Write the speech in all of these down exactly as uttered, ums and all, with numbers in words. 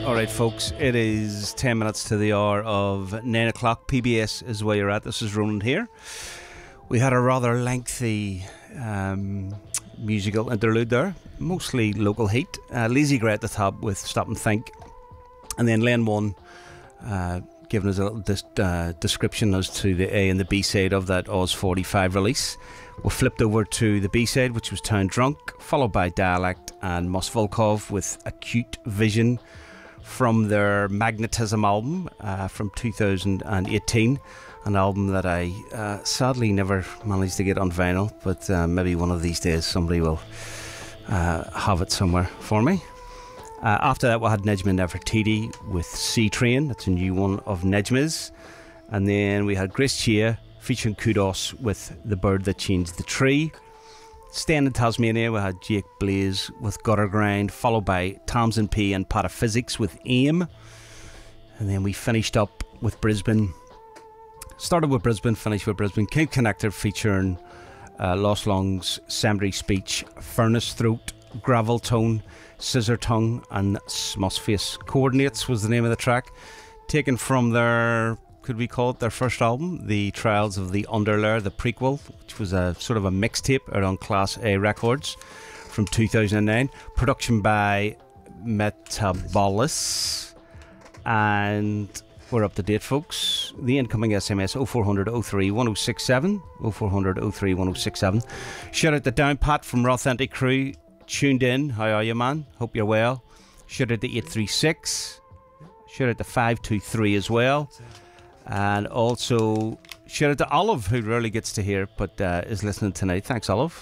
Alright folks, it is ten minutes to the hour of nine o'clock. P B S is where you're at. This is Ronan here. We had a rather lengthy um, musical interlude there, mostly local heat. Uh, Lazy Grey at the top with Stop and Think, and then Len One uh, giving us a little dis- uh, description as to the A and the B side of that Oz forty-five release. We flipped over to the B side, which was Town Drunk, followed by Dialect and Mus Volkov with Acute Vision from their Magnetism album uh, from two thousand eighteen, an album that I uh, sadly never managed to get on vinyl, but uh, maybe one of these days somebody will uh, have it somewhere for me. Uh, after that we had Nejma Nefertiti with Sea Train, that's a new one of Nejma's, and then we had Grace Chia featuring Kudos with The Bird That Changed the Tree. Staying in Tasmania, we had Jake Blaze with Gutter Grind, followed by Tamsin P and Pataphysics with Aim. And then we finished up with Brisbane. Started with Brisbane, finished with Brisbane. King Connector featuring uh, Lost Lungs, Cemetery Speech, Furnace Throat, Gravel Tone, Scissor Tongue, and Smusface. Coordinates was the name of the track. Taken from their, could we call it their first album, The Trials of the Underlayer, the prequel, which was a sort of a mixtape out on Class A Records from two thousand nine. Production by Metabolus. And we're up to date, folks. The incoming S M S oh four hundred oh three one oh six seven, oh four hundred oh three one oh six seven. Shout out to Down Pat from Authentic Crew, tuned in. How are you, man? Hope you're well. Shout out to eight three six. Shout out to five two three as well. And also shout out to Olive, who rarely gets to hear but uh, is listening tonight. Thanks, Olive.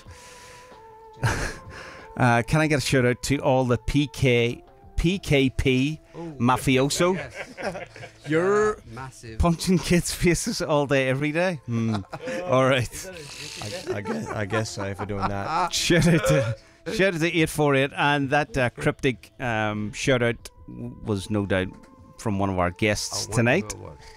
uh, can I get a shout out to all the P K P K P Ooh, mafioso? Yes. You're massive punching kids' faces all day, every day. Mm. All right. I, I, guess, I guess so for doing that. Shout out to shout out to eight four eight, and that uh, cryptic um, shout out was no doubt from one of our guests tonight.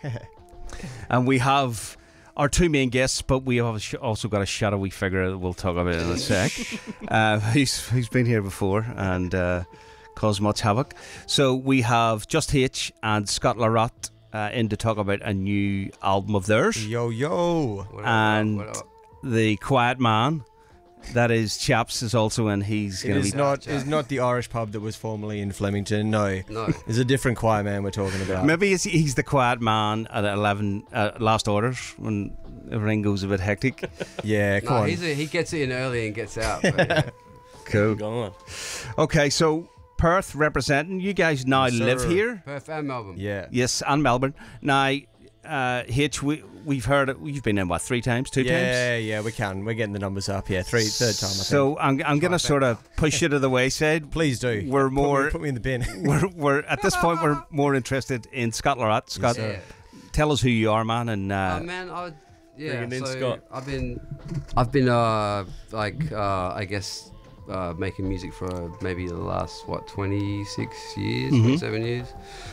And we have our two main guests, but we have also got a shadowy figure that we'll talk about in a sec. uh, he's, he's been here before and uh, caused much havoc. So we have Just H and Scott Larott uh, in to talk about a new album of theirs. Yo, yo. What up, and what up? The Quiet Man, that is Chaps, is also in. He's going to is be not is not the Irish pub that was formerly in Flemington. No, No. It's a different Quiet Man we're talking about. Maybe it's, he's the Quiet Man at eleven uh, last orders when everything goes a bit hectic. Yeah, come No, on. he's a, he gets in early and gets out. But yeah. Cool. Go on. Okay, so Perth representing. You guys now Yes, live sir. here. Perth and Melbourne. Yeah. Yes, and Melbourne. Now, uh, H, we, we've heard it. You've been in what, three times, two times? Yeah, yeah, we can. We're getting the numbers up. Yeah, three, third time. I think. So I'm I'm going to sort of push you to the wayside. Please do. We're Put me- more. Put me, in the bin. We're we're at this point we're more interested in Scott Larott. Scott, sir. Yeah. tell us who you are, man, and uh, Oh man, I yeah. Bring it in, So Scott. I've been, I've been uh like uh I guess uh making music for maybe the last what twenty-six years, Mhm. twenty-seven years,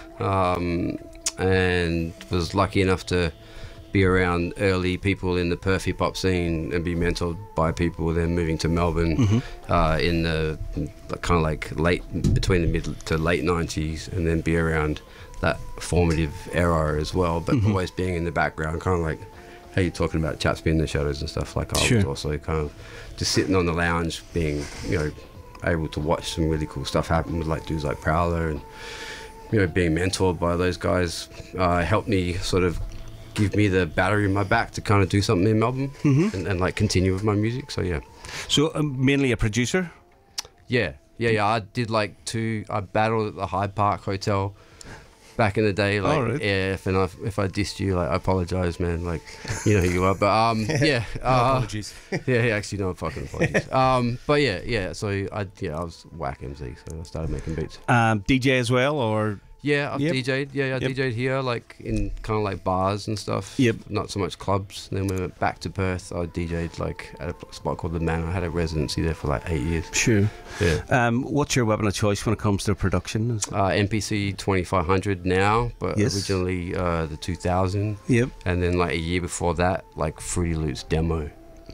um, and was lucky enough to be around early people in the Perth hip hop scene and be mentored by people. Then moving to Melbourne Mhm. uh, in the kind of like late between the mid to late nineties, and then be around that formative era as well. But Mhm. always being in the background, kind of like how you're talking about Chaps being in the shadows and stuff. Like I Sure. was also kind of just sitting on the lounge, being you know able to watch some really cool stuff happen with like dudes like Prowler, and you know being mentored by those guys uh, helped me sort of give me the battery in my back to kind of do something in Melbourne Mhm. and, and like continue with my music. So yeah, so um, mainly a producer. yeah, yeah, yeah. I did like two. I battled at the Hyde Park Hotel back in the day. Like, Alright. yeah, if and I, if I dissed you, like I apologize, man. Like, you know who you are. But um, yeah, No uh, apologies. yeah, yeah, actually, no fucking apologies. um, but yeah, yeah. So I, yeah, I was whack M C, so I started making beats. Um, D J as well, or Yeah, I've Yep. D J'd. Yeah, I Yep. D J'd here, like in kind of like bars and stuff. Yep. Not so much clubs. Then we went back to Perth. I D J'd like at a spot called the Manor. I had a residency there for like eight years. sure. Yeah. Um, what's your weapon of choice when it comes to production? Is- Uh, M P C twenty-five hundred now, but Yes. originally uh, the two thousand, Yep. and then like a year before that, like Fruity Loops demo.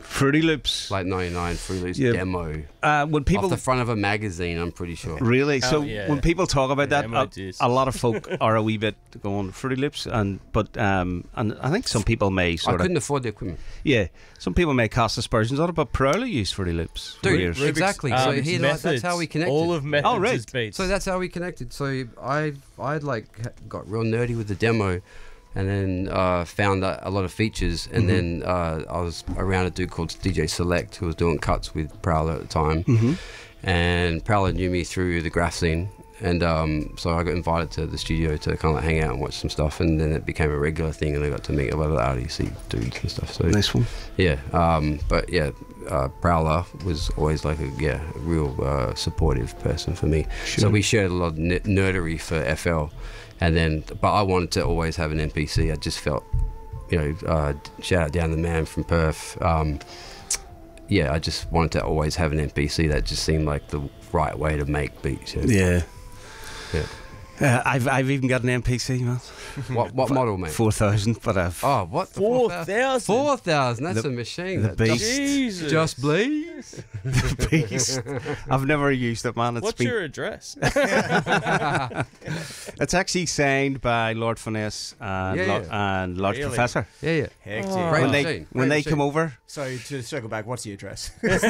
Fruity Loops. like ninety-nine Fruity Loops Yeah. demo Uh, when people off the front of a magazine. I'm pretty sure. really, Oh, so yeah. when people talk about Yeah, that, demo a, discs. a lot of folk are a wee bit going Fruity Loops, and but um, and I think some people may I sort of couldn't afford the equipment. yeah, some people may cast aspersions on it, but Prowler used Fruity Loops for Dude, years. Rubik's- exactly. um, so he, like, that's how we Methods. connected. All of methods Oh, right. is beats. So that's how we connected. So I I like got real nerdy with the demo, and then uh, found out a lot of features. And Mhm. then uh, I was around a dude called D J Select who was doing cuts with Prowler at the time, Mm-hmm. and Prowler knew me through the graph scene. And um, so I got invited to the studio to kind of like hang out and watch some stuff, and then it became a regular thing, and I got to meet a lot of the R D C dudes and stuff. So Nice one. yeah, um, but yeah, uh, Prowler was always like a yeah a real uh, supportive person for me. Sure. So we shared a lot of n- nerdery for F L, and then but I wanted to always have an N P C. I just felt, you know, uh, shout out down the man from Perth. Um, yeah, I just wanted to always have an N P C. That just seemed like the right way to make beats. Yeah. Yeah. Yeah. Uh, I've I've even got an N P C, man. What what model, mate? Four thousand, but I've Oh, what? the Four fuck? thousand. Four thousand. That's The- a machine. the That beast. Just, Jesus. just Blaze. the beast. I've never used it, man. It's What's been your address? it's actually signed by Lord Finesse and, Yeah, Lo- and Lord Really? Professor. Yeah, yeah. Hectic. Oh. Great When they machine. when Great they come machine. over, So to circle back, what's the address?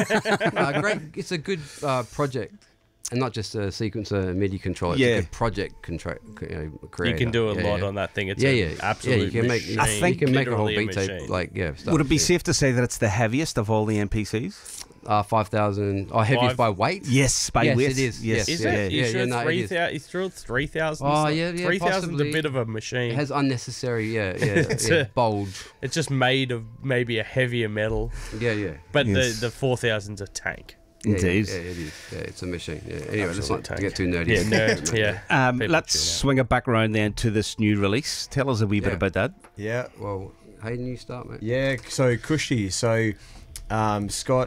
uh, great. It's a good uh, project, and not just a sequencer MIDI controller. It's Yeah. a good project control. You, know, You creator. can do a yeah, lot yeah. on that thing. It's yeah, an yeah, absolute yeah. You can make. machine. I think you can make a whole Literally beat tape. machine. Like yeah. Stuff, would it be yeah. safe to say that it's the heaviest of all the N P Cs? Uh, five thousand. Oh, heaviest Five- by weight. Yes, by Yes, weight. it is. Yes, Is Yeah, it? You yeah, sure yeah, no, it three is. thousand? You threw three thousand? Oh, yeah, yeah, Three thousand's a possibly. bit of a machine. It has unnecessary. Yeah, yeah. It's yeah a- bulge. It's just made of maybe a heavier metal, Yeah, yeah. but Yes. the the four thousand's a tank. Yeah, Indeed. Yeah, yeah, it is. Yeah, it's a machine. Yeah. Anyway, let's Absolute not tank. get too nerdy. Yeah, nerd. Yeah. Um, People let's tune out. swing it back around then to this new release. Tell us a wee bit Yeah. about that. Yeah. Well, Hayden, you start, mate. Yeah, so Cushy. So um, Scott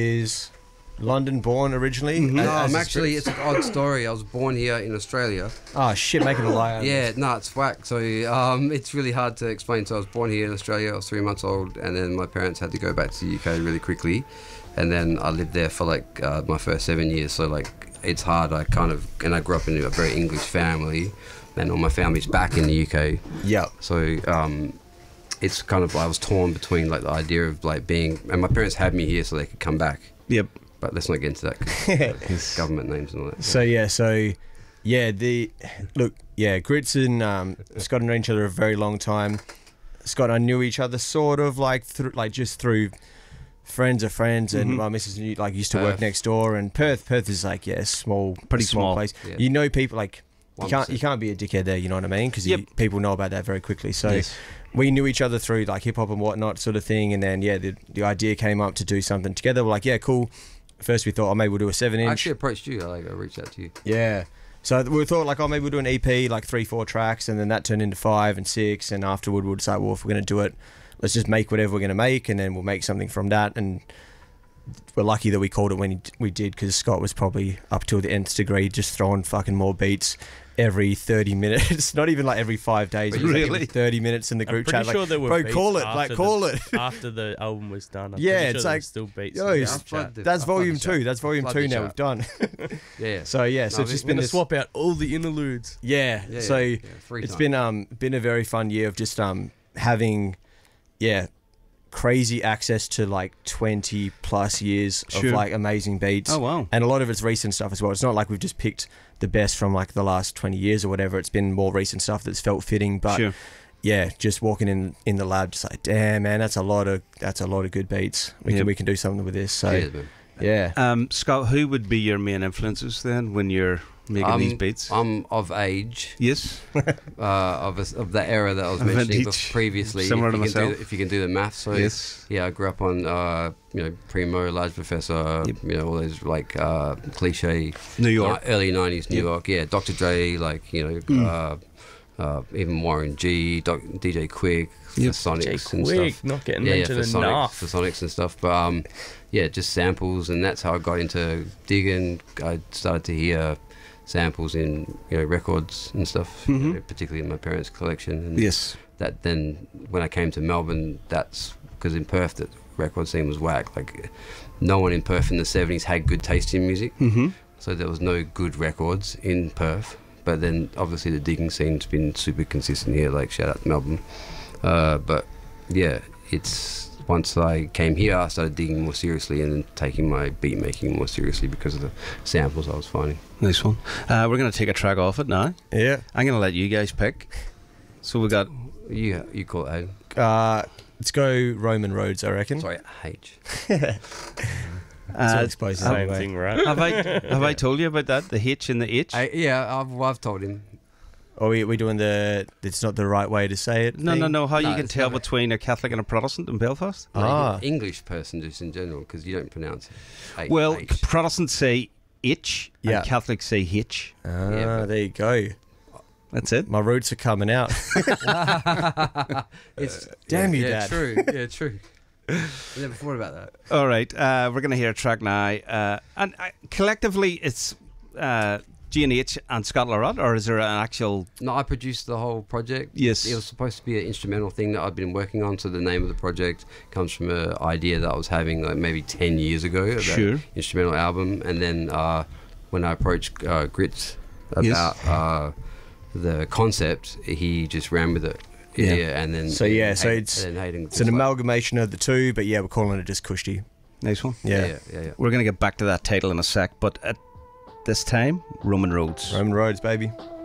is London born originally. Mhm. a- No, as I'm a actually. script- It's an odd story. I was born here in Australia. Oh shit, making a lie. out of Yeah, this. no, it's whack. So um, it's really hard to explain. So I was born here in Australia. I was three months old, and then my parents had to go back to the U K really quickly, and then I lived there for like uh, my first seven years. So like it's hard. I kind of and I grew up in a very English family, and all my family's back in the U K. Yep. So um, it's kind of I was torn between like the idea of like being, and my parents had me here so they could come back. Yep. But let's not get into that 'cause government names and all that. So yeah, so yeah, the look, yeah, Grits and um, Scott and known each other a very long time. Scott and I knew each other sort of like through, like just through friends of friends, and Mhm. my missus knew, like used to work Perth. next door. And Perth, Perth is like yeah, small, Pretty small, small. place. Yeah. You know people like. You one can't you percent. can't be a dickhead there, you know what I mean? Because Yep. people know about that very quickly. So Yes. we knew each other through like hip hop and whatnot sort of thing, and then yeah, the the idea came up to do something together. We're like, yeah, cool. First we thought, oh, maybe we'll do a seven I inch. actually approached you. I like I reached out to you. Yeah. So we thought like, oh, maybe we'll do an E P, like three, four tracks, and then that turned into five and six, and afterward we'll decide, well, if we're going to do it, let's just make whatever we're going to make, and then we'll make something from that. And we're lucky that we called it when we did, because Scott was probably up to the nth degree, just throwing fucking more beats every thirty minutes, not even like every five days. It was like every Really? thirty minutes in the I'm group pretty chat. sure Like, there were bro, beats call it, after like, the- call it. after the album was done. I'm Yeah, pretty it's sure there like- was still beats. Yo, in the it's- group chat. the- that's I flood volume the chat. two. That's volume Flood two the now. chat. We've done. Yeah. So yeah, so No, it's just I'm been gonna this. swap out all the interludes. Yeah. Yeah, So yeah, yeah, free it's time. been um been a very fun year of just um having yeah crazy access to like twenty plus years Sure. of like amazing beats. Oh wow. And a lot of it's recent stuff as well. It's not like we've just picked the best from like the last twenty years or whatever. It's been more recent stuff that's felt fitting. But Sure. yeah, just walking in in the lab, just like, damn man, that's a lot of that's a lot of good beats. We Yep. can we can do something with this. So Cheers, man. yeah. Um, Scott, who would be your main influences then when you're making Um, these beats? I'm of age, yes. uh, of a, of the era that I was Of mentioning vintage. bef- previously. Similar if to you can do myself. the- if you can do the math, so Yes. yeah, I grew up on uh, you know Primo, Large Professor, Yep. you know all those like uh, cliche New York. ni- early nineties New Yep. York, yeah, Doctor Dre, like you know. Mm. Uh, uh, even Warren G, Doc, D J Quick, for Yep. Sonics Jay and Quick, stuff. not getting Yeah, yeah, mentioned for Sonics, enough. for Sonics and stuff. But um, yeah, just samples, and that's how I got into digging. I started to hear samples in you know records and stuff, you Mhm. know, particularly in my parents' collection. And Yes. that then when I came to Melbourne, that's because in Perth, that record scene was whack. Like, no one in Perth in the seventies had good taste in music, Mm-hmm. so there was no good records in Perth. But then, obviously, the digging scene's been super consistent here. Like, shout out to Melbourne. Uh, but yeah, it's once I came here, I started digging more seriously and then taking my beat making more seriously because of the samples I was finding. Nice one. Uh, we're going to take a track off it now. Yeah. I'm going to let you guys pick. So we got. You you call it A? Uh, let's go Roman Roads, I reckon. Sorry, H. That's what Uh, it's supposed to Same anyway. thing, right? have I have I told you about that? The H and the H. I, yeah, I've, well, I've told him. Are we, we doing the it's not the right way to say it? no, thing? no, no. How No, you can it's tell not. between a Catholic and a Protestant in Belfast? Like, Ah. English person just in general, because you don't pronounce it. H, Well, H. Protestants say itch, Yeah. and Catholics say hitch. Ah, Yeah, but- there you go. That's it. My roots are coming out. It's Damn you, yeah, Dad. true. Yeah, true. I never thought about that. All right, uh, we're going to hear a track now, uh, and uh, collectively it's uh, G and H and Scott Larod, or is there an actual? No, I produced the whole project. Yes. It was supposed to be an instrumental thing that I'd been working on. So the name of the project comes from an idea that I was having like maybe ten years ago. About Sure. Instrumental album, and then uh, when I approached uh, Grits Yes. about uh, the concept, he just ran with it. Yeah. Yeah, and then So, yeah, so Hayden- it's- and then Hayden It's just an like- amalgamation of the two, but yeah, we're calling it just Kushti. Nice one. Yeah. yeah, yeah, yeah. We're going to get back to that title in a sec, but at this time, Roman Roads. Roman Roads, baby.